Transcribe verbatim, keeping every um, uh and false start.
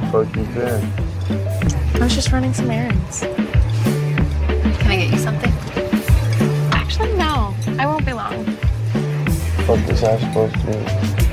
fuck you been? I was just running some errands. Can I get you something? Actually, no. I won't be long. What the fuck is that supposed to be?